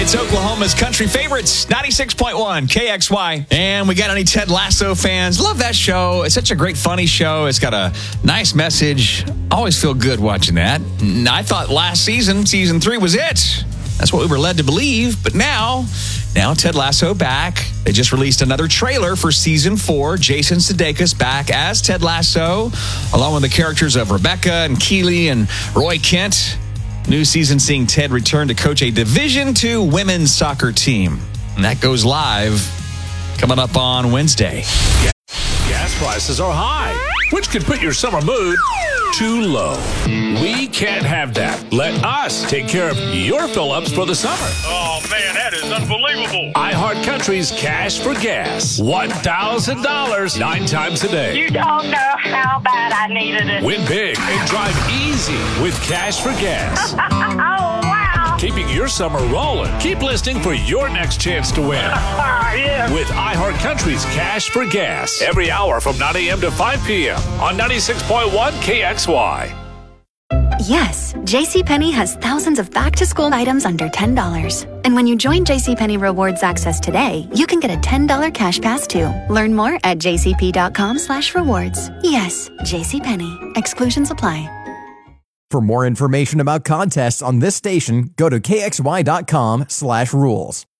It's Oklahoma's country favorites, 96.1 KXY. And we got any Ted Lasso fans? Love that show. It's such a great, funny show. It's got a nice message. Always feel good watching that. And I thought last season, season 3, was it. That's what we were led to believe. But now Ted Lasso back. They just released another trailer for season 4. Jason Sudeikis back as Ted Lasso, along with the characters of Rebecca and Keeley and Roy Kent. New season seeing Ted return to coach a Division II women's soccer team. And that goes live coming up on Wednesday. Gas prices are high, which could put your summer mood too low. We can't have that. Let us take care of your fill-ups for the summer. Oh, man, that is unbelievable. iHeartCountry's Cash for Gas. $1,000 9 times a day. You don't know how bad I needed it. Win big and drive easy with Cash for Gas. Oh, wow. Keeping your summer rolling. Keep listening for your next chance to win. Yeah. With iHeartCountry's Cash for Gas. Every hour from 9 a.m. to 5 p.m. on 96.1 KXY. Yes, JCPenney has thousands of back-to-school items under $10. And when you join JCPenney Rewards Access today, you can get a $10 cash pass too. Learn more at jcp.com/rewards. Yes, JCPenney. Exclusions apply. For more information about contests on this station, go to kxy.com/rules.